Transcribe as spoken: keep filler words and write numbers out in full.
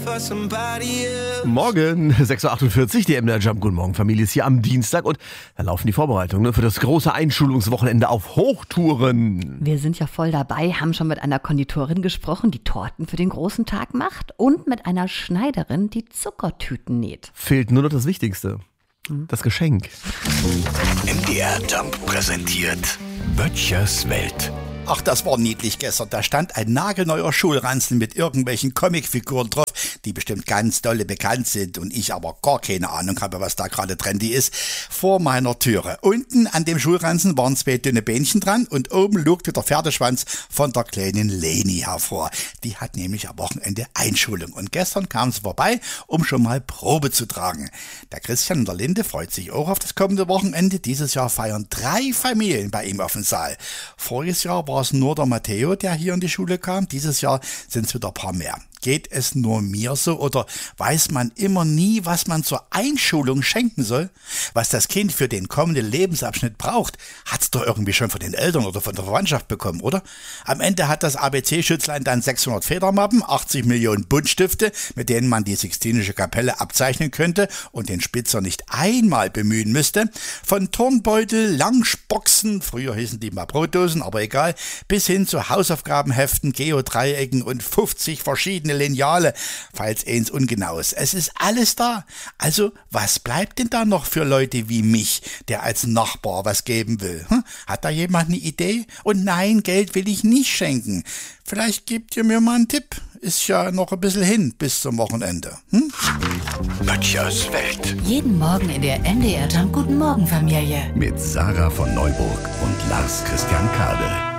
Morgen, sechs Uhr achtundvierzig, die M D R Jump. Guten Morgen, Familie ist hier am Dienstag und da laufen die Vorbereitungen ne, für das große Einschulungswochenende auf Hochtouren. Wir sind ja voll dabei, haben schon mit einer Konditorin gesprochen, die Torten für den großen Tag macht und mit einer Schneiderin, die Zuckertüten näht. Fehlt nur noch das Wichtigste, das Geschenk. M D R Jump präsentiert Böttchers Welt. Ach, das war niedlich gestern. Da stand ein nagelneuer Schulranzen mit irgendwelchen Comicfiguren drauf, die bestimmt ganz dolle bekannt sind und ich aber gar keine Ahnung habe, was da gerade trendy ist, vor meiner Türe. Unten an dem Schulranzen waren zwei dünne Bähnchen dran und oben lugte der Pferdeschwanz von der kleinen Leni hervor. Die hat nämlich am Wochenende Einschulung und gestern kam sie vorbei, um schon mal Probe zu tragen. Der Christian und der Linde freut sich auch auf das kommende Wochenende. Dieses Jahr feiern drei Familien bei ihm auf dem Saal. Voriges Jahr war es nur der Matteo, der hier in die Schule kam. Dieses Jahr sind es wieder ein paar mehr. Geht es nur mir so oder weiß man immer nie, was man zur Einschulung schenken soll? Was das Kind für den kommenden Lebensabschnitt braucht, hat es doch irgendwie schon von den Eltern oder von der Verwandtschaft bekommen, oder? Am Ende hat das A B C-Schützlein dann sechshundert Federmappen, achtzig Millionen Buntstifte, mit denen man die Sixtinische Kapelle abzeichnen könnte und den Spitzer nicht einmal bemühen müsste. Von Turnbeutel, Langspoksen, früher hießen die mal Brotdosen, aber egal, bis hin zu Hausaufgabenheften, Geodreiecken und fünfzig verschiedene Lineale, falls eins ungenau ist. Es ist alles da. Also, was bleibt denn da noch für Leute wie mich, der als Nachbar was geben will? Hm? Hat da jemand eine Idee? Und nein, Geld will ich nicht schenken. Vielleicht gebt ihr mir mal einen Tipp. Ist ja noch ein bisschen hin bis zum Wochenende. Hm? Böttchers Welt. Jeden Morgen in der M D R Jump Guten Morgen Familie. Mit Sarah von Neuburg und Lars Christian Kade.